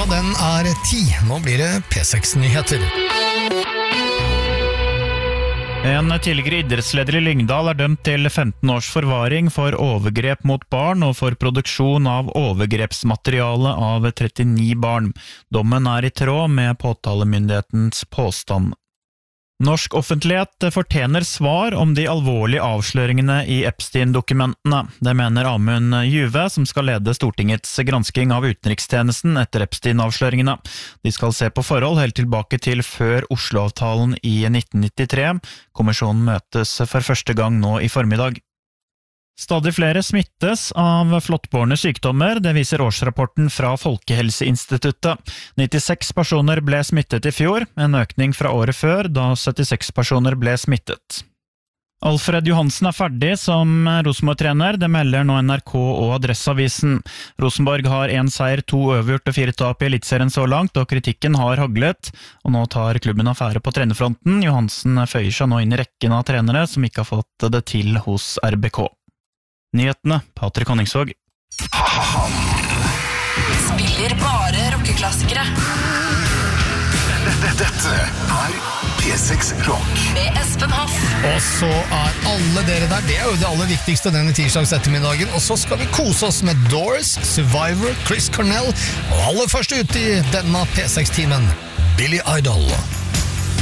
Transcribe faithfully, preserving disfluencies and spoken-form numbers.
Klokka den er ti. Nå blir det P seks-nyheter. En tidligere idrettsleder i Lyngdal er dømt til femten års forvaring for overgrep mot barn og for produksjon av overgrepsmateriale av trettini barn. Dommen er i tråd med påtalemyndighetens påstand. Norsk offentlighet fortjener svar om de alvorlige avsløringene i Epstein-dokumentene. Det mener Amund Juve, som skal lede Stortingets gransking av utenrikstjenesten etter Epstein-avsløringene. De skal se på forhold helt tilbake til før Oslo-avtalen i nitten nittitre. Kommisjonen møtes for første gang nå i formiddag. Stadig flere smittes av flåttbårne sykdommer, det viser årsrapporten fra Folkehelseinstituttet. nittiseks personer ble smittet i fjor, en økning fra året før, da syttiseks personer ble smittet. Alfred Johansen er ferdig som Rosenborg-trener, det melder nå N R K og Adresseavisen. Rosenborg har en seier, to øvgjort og fire tap i elitserien så langt, og kritikken har haglet, og nå tar klubben affære på trenerfronten. Johansen føyer seg nå inn i rekken av trenere som ikke har fått det til hos R B K. Nyhetene, Patrik Honningsvåg. Spiller bare rockeklassikere. Dette, dette er P seks Rock med Espen Hoff. Og så er alle dere der, det er jo det aller viktigste denne tirsdags ettermiddagen. Og så skal vi kose oss med Doors, Survivor, Chris Cornell, og aller først ut i denne P seks-timen, Billy Idol.